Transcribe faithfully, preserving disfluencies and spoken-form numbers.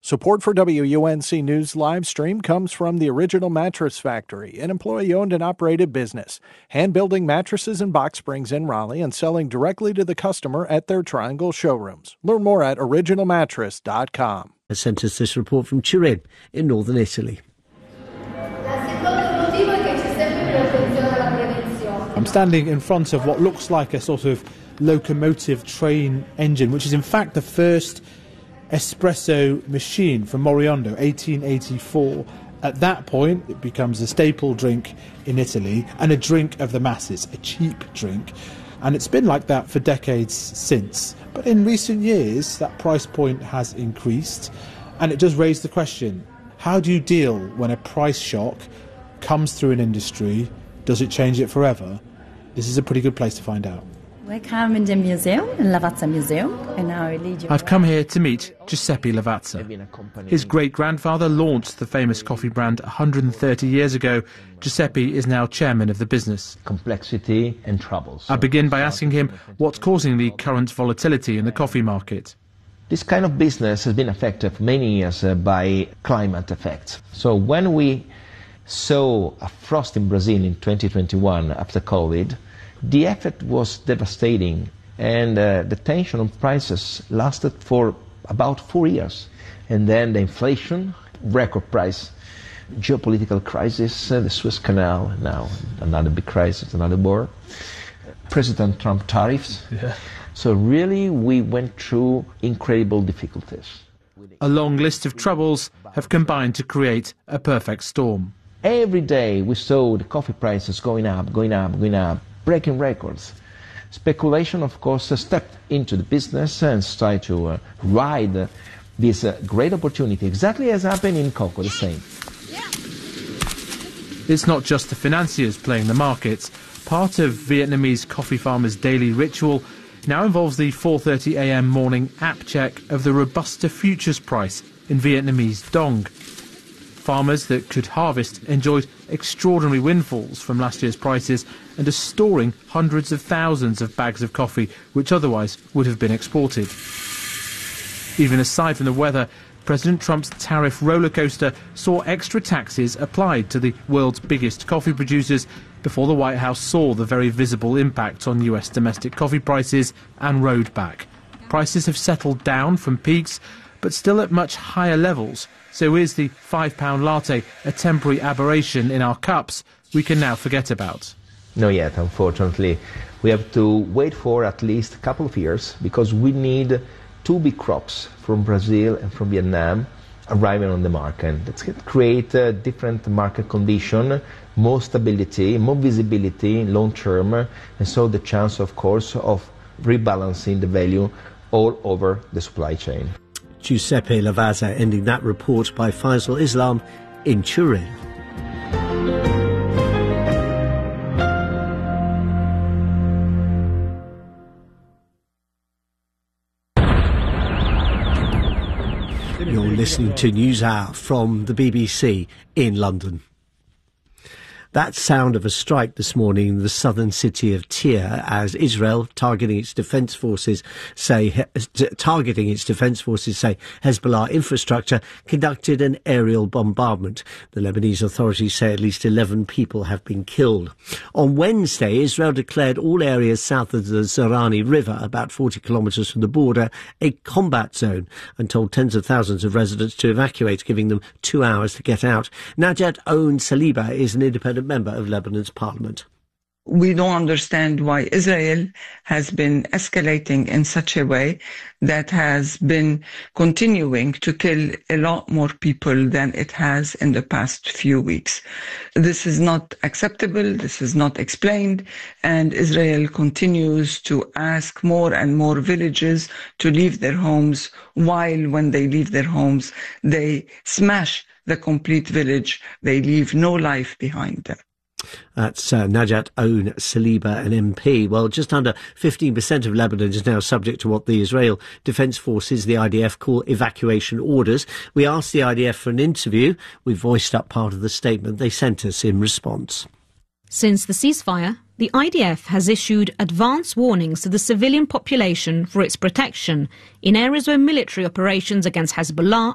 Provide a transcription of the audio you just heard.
Support for W U N C News live stream comes from the Original Mattress Factory, an employee-owned and operated business, hand-building mattresses and box springs in Raleigh and selling directly to the customer at their Triangle showrooms. Learn more at original mattress dot com. Has sent us this report from Turin in northern Italy. I'm standing in front of what looks like a sort of locomotive train engine, which is in fact the first espresso machine from Moriondo, eighteen eighty-four. At that point, it becomes a staple drink in Italy and a drink of the masses, a cheap drink. And it's been like that for decades since. But in recent years, that price point has increased. And it does raise the question, how do you deal when a price shock comes through an industry? Does it change it forever? This is a pretty good place to find out. We come in the museum, in Lavazza Museum, and now I've come here to meet Giuseppe Lavazza. His great-grandfather launched the famous coffee brand one hundred thirty years ago. Giuseppe is now chairman of the business. Complexity and troubles. I begin by asking him what's causing the current volatility in the coffee market. This kind of business has been affected for many years uh, by climate effects. So when we saw a frost in Brazil in twenty twenty-one after COVID, the effect was devastating, and uh, the tension on prices lasted for about four years. And then the inflation, record price, geopolitical crisis, uh, the Suez Canal, now another big crisis, another war, President Trump tariffs. Yeah. So really we went through incredible difficulties. A long list of troubles have combined to create a perfect storm. Every day we saw the coffee prices going up, going up, going up, breaking records. Speculation, of course, uh, stepped into the business and tried to uh, ride uh, this uh, great opportunity, exactly as happened in cocoa, the same. It's not just the financiers playing the markets. Part of Vietnamese coffee farmers' daily ritual now involves the four thirty a m morning app check of the Robusta futures price in Vietnamese dong. Farmers that could harvest enjoyed extraordinary windfalls from last year's prices and are storing hundreds of thousands of bags of coffee which otherwise would have been exported. Even aside from the weather, President Trump's tariff rollercoaster saw extra taxes applied to the world's biggest coffee producers before the White House saw the very visible impact on U S domestic coffee prices and rode back. Prices have settled down from peaks, but still at much higher levels. So is the five pound latte a temporary aberration in our cups we can now forget about? Not yet, unfortunately. We have to wait for at least a couple of years because we need two big crops from Brazil and from Vietnam arriving on the market. Let's create a different market condition, more stability, more visibility long term, and so the chance, of course, of rebalancing the value all over the supply chain. Giuseppe Lavazza ending that report by Faisal Islam in Turin. You're listening to NewsHour from the B B C in London. That sound of a strike this morning in the southern city of Tyre as Israel targeting its defence forces say targeting its defence forces say Hezbollah infrastructure conducted an aerial bombardment. The Lebanese authorities say at least eleven people have been killed. On Wednesday, Israel declared all areas south of the Zarani River, about forty kilometres from the border, a combat zone and told tens of thousands of residents to evacuate, giving them two hours to get out. Najat Own Saliba is an independent member of Lebanon's parliament. We don't understand why Israel has been escalating in such a way that has been continuing to kill a lot more people than it has in the past few weeks. This is not acceptable, this is not explained, and Israel continues to ask more and more villages to leave their homes, while when they leave their homes, they smash the complete village. They leave no life behind them. That's uh, Najat Own Saliba, an M P. Well, just under fifteen percent of Lebanon is now subject to what the Israel Defence Forces, the I D F, call evacuation orders. We asked the I D F for an interview. We voiced up part of the statement they sent us in response. Since the ceasefire, the I D F has issued advance warnings to the civilian population for its protection in areas where military operations against Hezbollah